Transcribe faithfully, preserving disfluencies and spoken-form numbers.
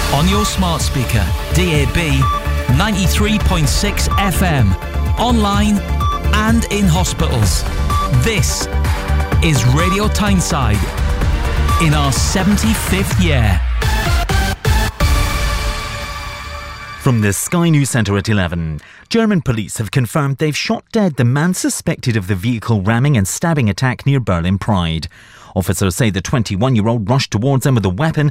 On your smart speaker, D A B, ninety-three point six F M, online and in hospitals. This is Radio Tyneside in our seventy-fifth year. From the Sky News Centre at eleven, German police have confirmed they've shot dead the man suspected of the vehicle ramming and stabbing attack near Berlin Pride. Officers say the twenty-one-year-old rushed towards them with a weapon